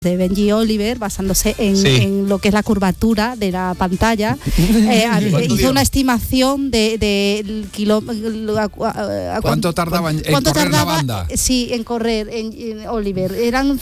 de Benji Oliver, basándose en lo que es la curvatura de la pantalla, hizo una estimación de ¿Cuánto tardaba en correr la banda? Sí, en correr, en Oliver. Eran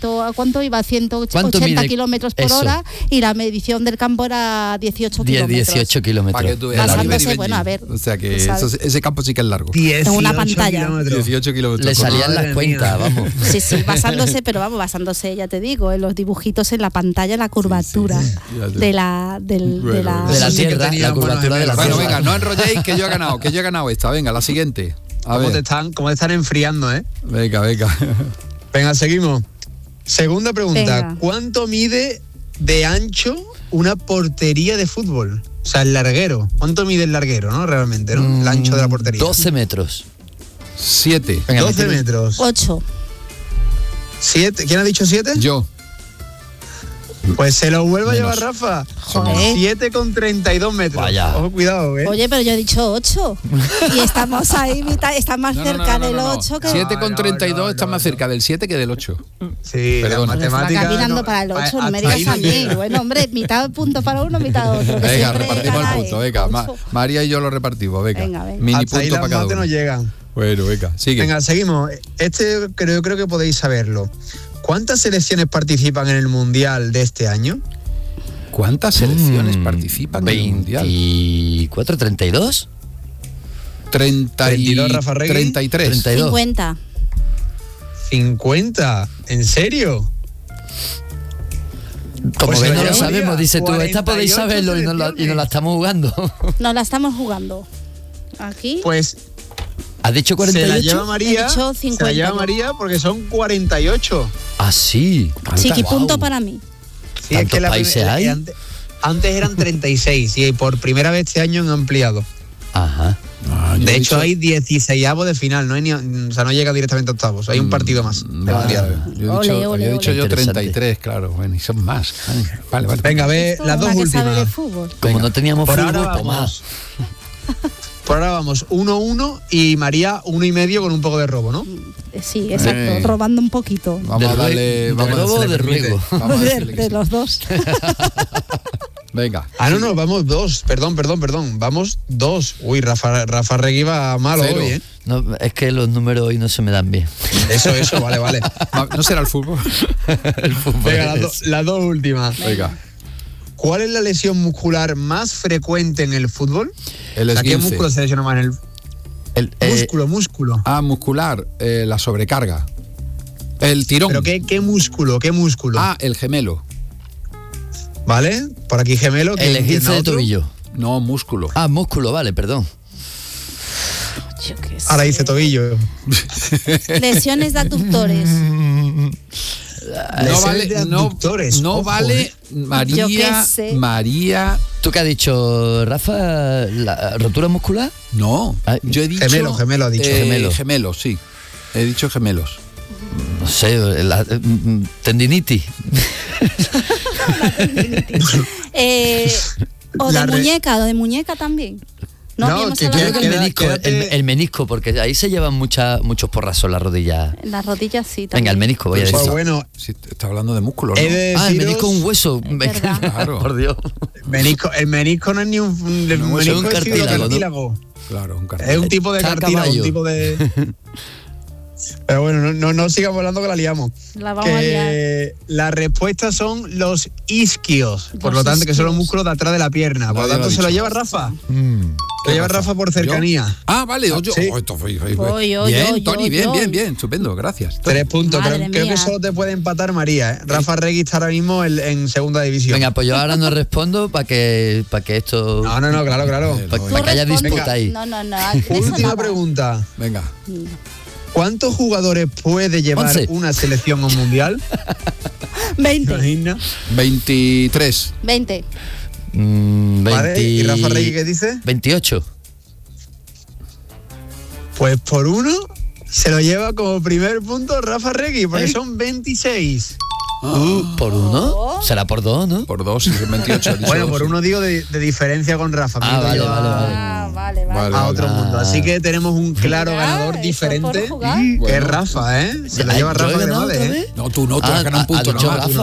180 kilómetros por hora, y la medición del campo era 18 kilómetros. 18 kilómetros. Para que tú veas, basándose, bueno, a ver. O sea que ese campo sí que es largo. En una pantalla. 18 kilómetros. Le salían las cuentas, vamos. Sí, basándose, ya te digo, en los dibujitos en la pantalla, la curvatura de la Tierra, la curvatura de la Tierra. Bueno, venga, no enrolléis, que yo he ganado esta. Venga, la siguiente. ¿Cómo te están enfriando, Venga. Venga, seguimos. Segunda pregunta. Venga. ¿Cuánto mide de ancho una portería de fútbol? O sea, el larguero. ¿Cuánto mide el larguero, no? Realmente, ¿no? El ancho de la portería. 12 metros. 7. Venga, 12 metros. 8. 7. ¿Quién ha dicho 7? Yo. Pues se lo vuelvo a llevar Rafa. 7,32 metros. Vaya. Ojo, cuidado, Oye, pero yo he dicho 8. Y estamos ahí, está más cerca del 8 que... 7,32 está más cerca del 7 que del 8. Sí, perdón. Matemática. Está caminando para el 8, no me digas a mí. Bueno, hombre, mitad punto para uno, mitad otro. Venga, repartimos el punto, venga. María y yo lo repartimos, venga. Hasta Mini ahí punto las para cada mates uno. no llegan. Bueno, venga, sigue. Venga, seguimos. Creo que podéis saberlo. ¿Cuántas selecciones participan en el Mundial de este año? ¿Cuántas selecciones participan en el Mundial? 24, 32. 32, Rafa Regui. 33. 32. 50. 50. ¿En serio? Como Pues que no se lo la sabemos, llevaría. dice tú, esta podéis 48 saberlo y no la estamos jugando. No la estamos jugando. Aquí. Pues ¿Has dicho se la 48? lleva María. He dicho Se 50 la lleva yo. María porque son 48. Ah, sí. Chiquipunto para mí. Sí, es que ¿Tantos países hay? Antes eran 36 y por primera vez este año han ampliado. Ajá. De hecho, hay 16avos de final, no llega directamente a octavos, hay un partido más. Yo he dicho yo 33, claro, bueno, y son más. Vale. Venga, ve las dos que sabe de últimas. fútbol. Como no teníamos Por fútbol, ahora pues más. vamos. Por ahora vamos 1-1 y María 1,5 con un poco de robo, ¿no? Sí, exacto, robando un poquito. Vamos a darle. ¿De Vamos robo o de ruego? Vamos a decirle que De sí. los dos. Venga. No, vamos 2. Perdón. Vamos 2. Uy, Rafa Regui va malo 0. hoy, No, es que los números hoy no se me dan bien. Eso, vale. ¿No será el fútbol? El fútbol. Venga, las dos últimas. Venga. ¿Cuál es la lesión muscular más frecuente en el fútbol? El ¿A qué esguince. músculo se lesiona más en el músculo? Muscular, la sobrecarga. El tirón. ¿Pero qué músculo? El gemelo. ¿Vale? Por aquí gemelo. El esguince de tobillo. No, músculo. Ah, músculo, vale, perdón. Yo qué sé. Ahora dice tobillo. Lesiones de aductores. No vale, de abductores. no Ojo, vale, Yo qué sé. María. ¿Tú qué has dicho, Rafa? ¿La rotura muscular? No, Ah, yo he dicho. Gemelo ha dicho. Gemelos, sí. He dicho gemelos. No sé, tendinitis. O de muñeca también. No, No, habíamos que hablado Yo creo que de el menisco, quédate- el menisco, porque ahí se llevan muchos porrazos en las rodillas. en las rodillas, sí. Venga, También. el menisco, voy a decir. Pues bueno, Sí, está hablando de músculos, ¿no? he de Ah, el deciros- menisco es un hueso. verdad. Claro. Por Dios. el menisco no es ni un es menisco, un es cartílago, cartílago. Claro, un Es un tipo de Está a cartílago, caballo. un tipo de. Pero bueno, no sigamos hablando que la liamos. La vamos a liar. Que las respuestas son los isquios, por Los lo tanto, que son los isquios. músculos de atrás de la pierna. Por lo Nadie tanto, lo ha se lo dicho. lleva Rafa. Se lo lleva Rafa por cercanía. Vale. Oye, Sí. esto fue. Yo, Bien, yo, Tony, yo. bien. Estupendo, gracias. 3 puntos. Madre Creo mía. que solo te puede empatar María. Rafa Regui está ahora mismo en segunda división. Venga, pues yo ahora no respondo para que esto. No, claro. Para que haya disputa ahí. No. Última pregunta. Venga. ¿Cuántos jugadores puede llevar 11. una selección a un mundial? 20. Imagina. 23. 20. ¿Vale? ¿Y Rafa Regui qué dice? 28. Pues por uno se lo lleva como primer punto Rafa Regui, porque son 26. ¿Por uno? Será por dos, ¿no? Por 2, 28. he dicho Bueno, dos, por sí. uno digo de diferencia con Rafa. Ah, Me he ido vale, yo vale. Ah, a otro mundo. Así que tenemos un claro ganador diferente, que es Rafa, ¿eh? Se la lleva Rafa Cremades, ¿eh? No, tú no, tú has ganado un punto.